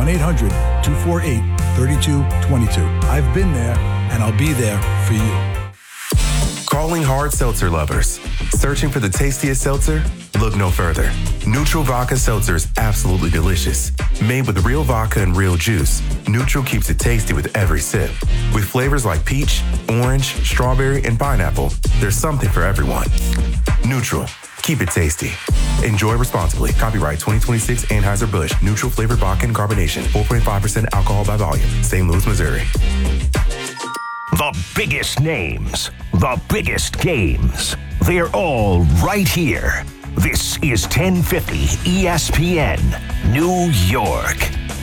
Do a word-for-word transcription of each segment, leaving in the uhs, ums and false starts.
one eight hundred two four eight three two two two. I've been there, and I'll be there for you. Calling hard seltzer lovers. Searching for the tastiest seltzer? Look no further. Neutral Vodka Seltzer is absolutely delicious. Made with real vodka and real juice, Neutral keeps it tasty with every sip. With flavors like peach, orange, strawberry, and pineapple, there's something for everyone. Neutral. Keep it tasty. Enjoy responsibly. Copyright twenty twenty-six Anheuser-Busch. Neutral flavored vodka and carbonation. four point five percent alcohol by volume. Saint Louis, Missouri. The biggest names, the biggest games. They're all right here. This is ten fifty E S P N, New York.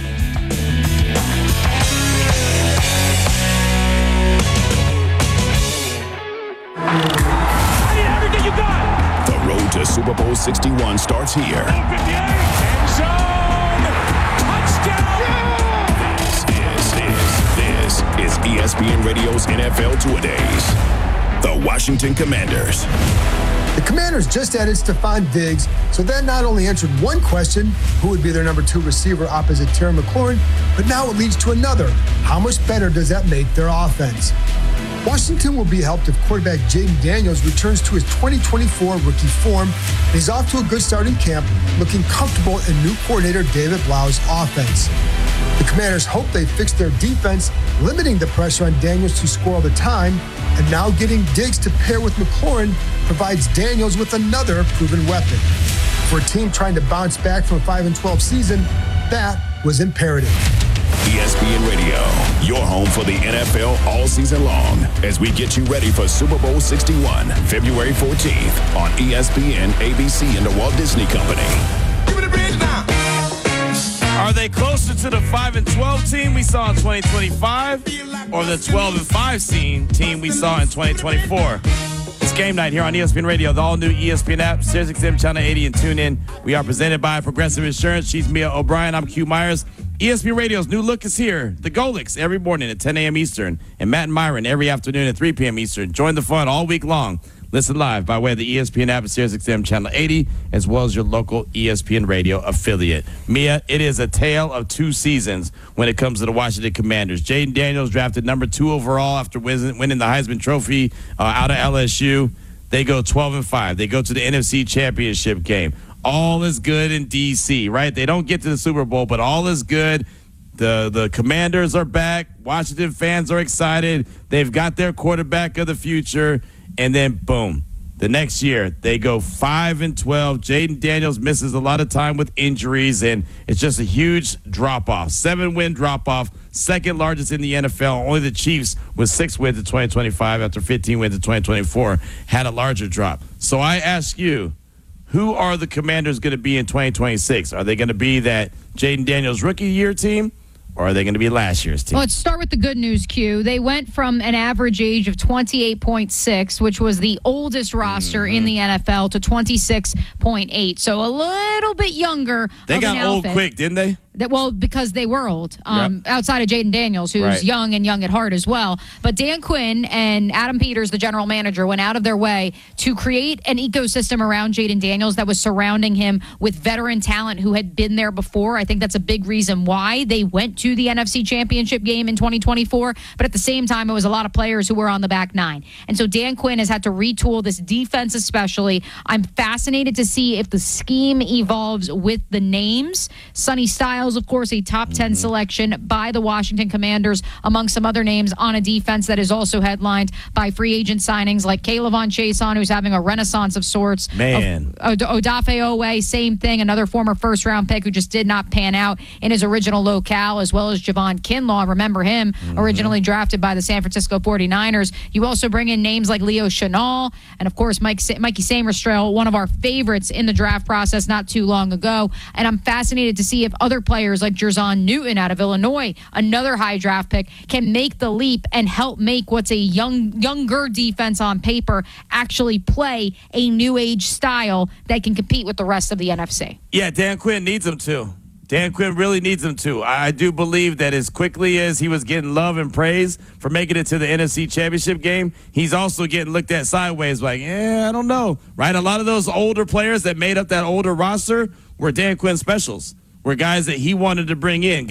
Everything you got. The road to Super Bowl sixty-one starts here. End zone. Touchdown. This is, is, this is E S P N Radio's N F L Two-A-Days. The Washington Commanders. The Commanders just added Stephon Diggs, so that not only answered one question, who would be their number two receiver opposite Terry McLaurin, but now it leads to another. How much better does that make their offense? Washington will be helped if quarterback Jaden Daniels returns to his twenty twenty-four rookie form, and he's off to a good start in camp, looking comfortable in new coordinator David Blau's offense. The Commanders hope they fixed their defense, limiting the pressure on Daniels to score all the time, and now getting Diggs to pair with McLaurin provides Daniels with another proven weapon. For a team trying to bounce back from a five and twelve season, that was imperative. E S P N Radio, your home for the N F L all season long, as we get you ready for Super Bowl sixty-one, February fourteenth on E S P N, A B C, and the Walt Disney Company. Give me the bridge now. Are they closer to the five and twelve team we saw in twenty twenty-five or the twelve and five team we saw in twenty twenty-four? It's game night here on E S P N Radio, the all-new E S P N app, Sirius X M Channel eighty, and tune in. We are presented by Progressive Insurance. She's Mia O'Brien. I'm Q Myers. E S P N Radio's new look is here. The Golics every morning at ten a.m. Eastern, and Matt and Myron every afternoon at three p.m. Eastern. Join the fun all week long. Listen live by way of the E S P N app at Sirius X M Channel eighty, as well as your local E S P N Radio affiliate. Mia, it is a tale of two seasons when it comes to the Washington Commanders. Jaden Daniels drafted number two overall after winning the Heisman Trophy uh, out of L S U. They go twelve and five. They go to the N F C Championship game. All is good in D C, right? They don't get to the Super Bowl, but all is good. The the Commanders are back. Washington fans are excited. They've got their quarterback of the future. And then, boom, the next year they go five and twelve. Jaden Daniels misses a lot of time with injuries, and it's just a huge drop-off. Seven-win drop-off, second largest in the N F L. Only the Chiefs, with six wins in twenty twenty-five after fifteen wins in twenty twenty-four, had a larger drop. So I ask you, who are the Commanders going to be in twenty twenty-six? Are they going to be that Jaden Daniels rookie year team? Or are they going to be last year's team? Well, let's start with the good news, Q. They went from an average age of twenty-eight point six, which was the oldest roster mm-hmm. in the N F L, to twenty-six point eight. So a little bit younger. They of got an old outfit. quick, didn't they? That, well, because they were old, um, yep. outside of Jaden Daniels, who's right. young and young at heart as well. But Dan Quinn and Adam Peters, the general manager, went out of their way to create an ecosystem around Jaden Daniels that was surrounding him with veteran talent who had been there before. I think that's a big reason why they went to the N F C Championship game in twenty twenty-four. But at the same time, it was a lot of players who were on the back nine. And so Dan Quinn has had to retool this defense especially. I'm fascinated to see if the scheme evolves with the names. Sonny Styles, of course, a top ten mm-hmm. selection by the Washington Commanders, among some other names on a defense that is also headlined by free agent signings like Kayvon Chason, who's having a renaissance of sorts. Man. O- o- Odafe Owe, same thing, another former first-round pick who just did not pan out in his original locale, as well as Javon Kinlaw. Remember him, mm-hmm. originally drafted by the San Francisco forty-niners. You also bring in names like Leo Chenal and, of course, Mike, Mikey Samerstrail, one of our favorites in the draft process not too long ago. And I'm fascinated to see if other players like Jerzon Newton out of Illinois, another high draft pick, can make the leap and help make what's a young, younger defense on paper actually play a new age style that can compete with the rest of the N F C. Yeah, Dan Quinn needs them to. Dan Quinn really needs them to. I do believe that as quickly as he was getting love and praise for making it to the N F C Championship game, he's also getting looked at sideways like, yeah, I don't know, right? A lot of those older players that made up that older roster were Dan Quinn specials, were guys that he wanted to bring in.